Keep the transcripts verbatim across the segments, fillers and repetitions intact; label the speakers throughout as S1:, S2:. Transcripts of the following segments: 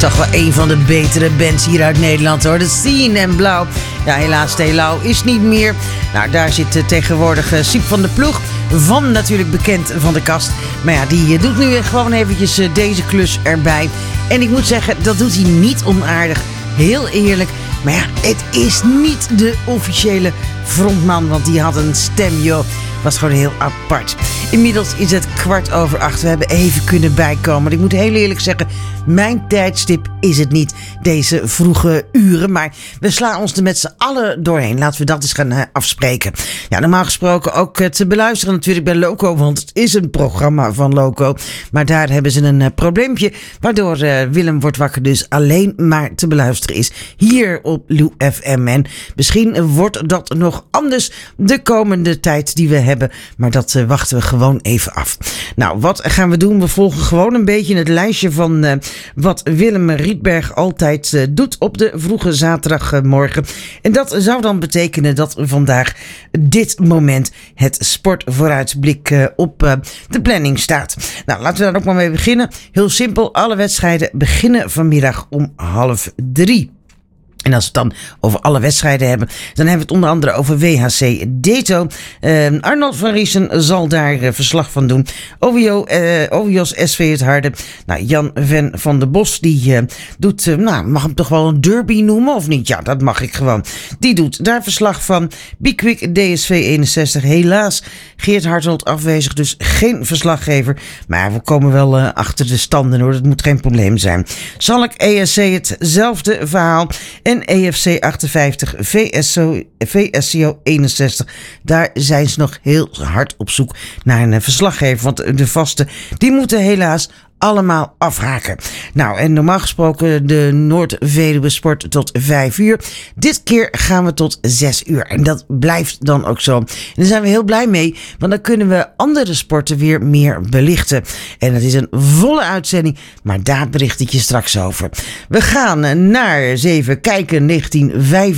S1: Toch wel een van de betere bands hier uit Nederland hoor. De Scene en Blauw. Ja, helaas, Telau is niet meer. Nou, daar zit uh, tegenwoordig uh, Siep van de Ploeg. Van natuurlijk bekend van de kast. Maar ja, die uh, doet nu uh, gewoon eventjes uh, deze klus erbij. En ik moet zeggen, dat doet hij niet onaardig. Heel eerlijk. Maar ja, het is niet de officiële frontman. Want die had een stem, joh. Was gewoon heel apart. Inmiddels is het kwart over acht. We hebben even kunnen bijkomen. Maar ik moet heel eerlijk zeggen, mijn tijdstip is het niet. Deze vroege uren. Maar we slaan ons er met z'n allen doorheen. Laten we dat eens gaan uh, afspreken. Ja, normaal gesproken ook uh, te beluisteren natuurlijk bij Loco. Want het is een programma van Loco. Maar daar hebben ze een uh, probleempje. Waardoor uh, Willem wordt wakker dus alleen maar te beluisteren is. Hier op Lou F M. En misschien wordt dat nog anders de komende tijd die we hebben. Hebben, maar dat uh, wachten we gewoon even af. Nou, wat gaan we doen? We volgen gewoon een beetje het lijstje van uh, wat Willem Rietberg altijd uh, doet op de vroege zaterdagmorgen. En dat zou dan betekenen dat vandaag dit moment het sportvooruitblik uh, op uh, de planning staat. Nou, laten we daar ook maar mee beginnen. Heel simpel, alle wedstrijden beginnen vanmiddag om half drie. En als we het dan over alle wedstrijden hebben, dan hebben we het onder andere over W H C Deto. Uh, Arnold van Riesen zal daar uh, verslag van doen. O V O, uh, O V O's S V het Harde. Nou, Jan Ven van der Bos, die uh, doet, uh, nou, mag hem toch wel een derby noemen of niet? Ja, dat mag ik gewoon. Die doet daar verslag van. Bikwik D S V eenenzestig. Helaas, Geert Hartelt afwezig, dus geen verslaggever. Maar we komen wel uh, achter de standen hoor, dat moet geen probleem zijn. Zalk E S C hetzelfde verhaal. En E F C achtenvijftig, V S O, V S C O eenenzestig. Daar zijn ze nog heel hard op zoek naar een verslaggever. Want de vaste, die moeten helaas allemaal afhaken. Nou, en normaal gesproken de Noord-Veluwe Sport tot vijf uur. Dit keer gaan we tot zes uur. En dat blijft dan ook zo. En daar zijn we heel blij mee, want dan kunnen we andere sporten weer meer belichten. En het is een volle uitzending, maar daar bericht ik je straks over. We gaan naar, eens even kijken, negentien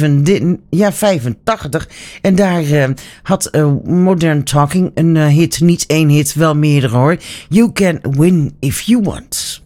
S1: vijfentachtig. En daar uh, had uh, Modern Talking een uh, hit, niet één hit, wel meerdere hoor. You Can Win If You Want.